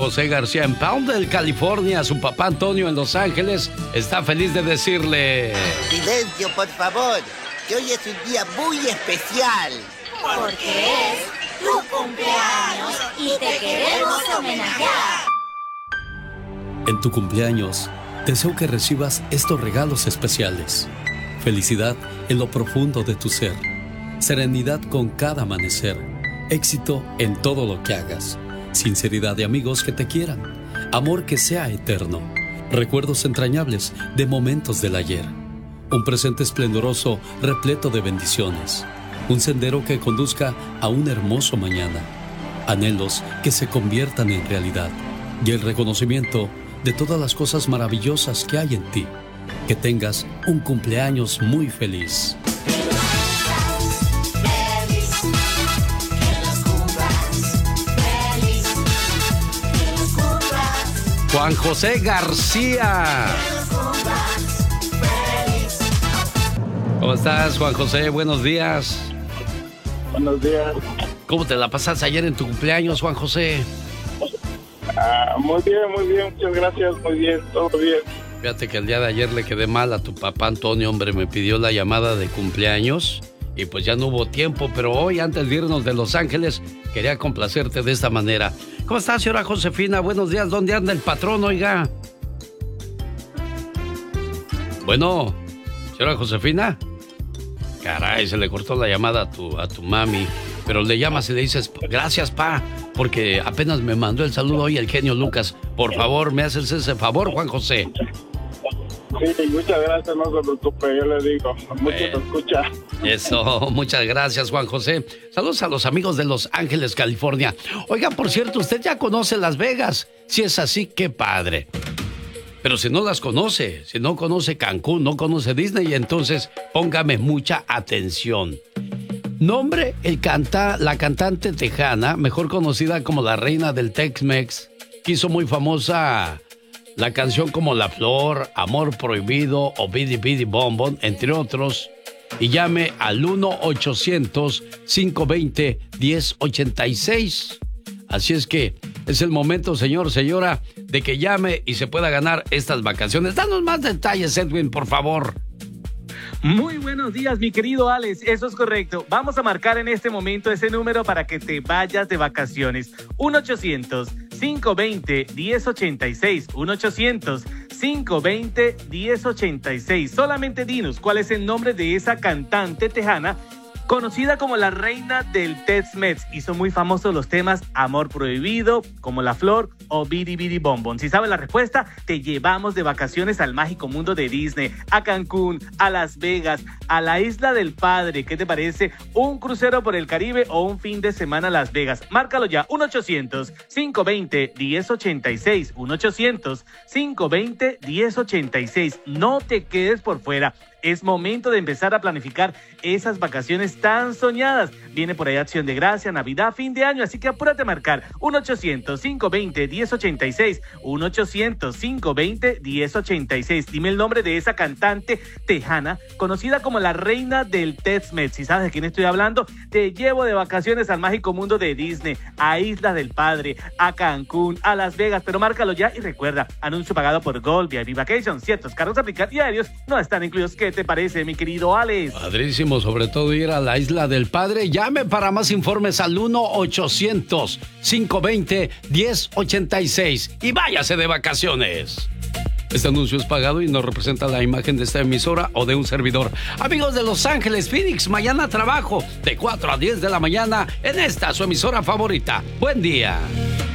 José García en Poundell, California. Su papá Antonio en Los Ángeles está feliz de decirle... Silencio, por favor, que hoy es un día muy especial. Porque es tu cumpleaños y te queremos homenajear. En tu cumpleaños, deseo que recibas estos regalos especiales. Felicidad en lo profundo de tu ser. Serenidad con cada amanecer. Éxito en todo lo que hagas. Sinceridad de amigos que te quieran. Amor que sea eterno. Recuerdos entrañables de momentos del ayer. Un presente esplendoroso repleto de bendiciones. Un sendero que conduzca a un hermoso mañana. Anhelos que se conviertan en realidad. Y el reconocimiento de todas las cosas maravillosas que hay en ti. Que tengas un cumpleaños muy feliz. Juan José García. ¿Cómo estás, Juan José? Buenos días. Buenos días. ¿Cómo te la pasaste ayer en tu cumpleaños, Juan José? Muy bien, muchas gracias, muy bien, todo bien. Fíjate que el día de ayer le quedé mal a tu papá Antonio, hombre, me pidió la llamada de cumpleaños y pues ya no hubo tiempo, pero hoy, antes de irnos de Los Ángeles, quería complacerte de esta manera. ¿Cómo está, señora Josefina? Buenos días, ¿dónde anda el patrón, oiga? Bueno, señora Josefina. Caray, se le cortó la llamada a tu mami. Pero le llamas y le dices, gracias, pa, porque apenas me mandó el saludo hoy el genio Lucas. Por favor, ¿me haces ese favor, Juan José? Sí, muchas gracias, no se preocupe, yo le digo, mucho te escucha. Eso, muchas gracias, Juan José. Saludos a los amigos de Los Ángeles, California. Oiga, por cierto, usted ya conoce Las Vegas. Si es así, qué padre. Pero si no las conoce, si no conoce Cancún, no conoce Disney, entonces póngame mucha atención. Nombre, la cantante tejana, mejor conocida como la reina del Tex-Mex, que hizo muy famosa la canción como La Flor, Amor Prohibido o Bidi Bidi Bom Bom, entre otros. Y llame al 1-800-520-1086. Así es que es el momento, señor, señora, de que llame y se pueda ganar estas vacaciones. Danos más detalles, Edwin, por favor. Muy buenos días, mi querido Alex, eso es correcto. Vamos a marcar en este momento ese número para que te vayas de vacaciones. 1-800-520-1086. 1-800-520-1086. Solamente dinos cuál es el nombre de esa cantante tejana conocida como la reina del Tex-Mex. Hizo muy famosos los temas Amor Prohibido, Como la Flor o Bidi Bidi Bom Bom. Si sabes la respuesta, te llevamos de vacaciones al mágico mundo de Disney, a Cancún, a Las Vegas, a la Isla del Padre. ¿Qué te parece? ¿Un crucero por el Caribe o un fin de semana a Las Vegas? Márcalo ya, 1-800-520-1086. 1-800-520-1086. No te quedes por fuera. Es momento de empezar a planificar esas vacaciones tan soñadas. Viene por ahí Acción de Gracia, Navidad, fin de año, así que apúrate a marcar 1-800-520-1086. 1-800-520-1086. Dime el nombre de esa cantante tejana, conocida como la reina del Tex-Mex. Si sabes de quién estoy hablando, te llevo de vacaciones al mágico mundo de Disney, a Isla del Padre, a Cancún, a Las Vegas, pero márcalo ya y recuerda, anuncio pagado por Gold, VIP Vacations. Ciertos cargos aplicados y aéreos no están incluidos. ¿Qué te parece, mi querido Alex? Padrísimo, sobre todo ir a la Isla del Padre. Llame para más informes al 1-800-520-1086 y váyase de vacaciones. Este anuncio es pagado y no representa la imagen de esta emisora o de un servidor. Amigos de Los Ángeles, Phoenix, mañana trabajo de 4 a 10 de la mañana en esta, su emisora favorita. Buen día.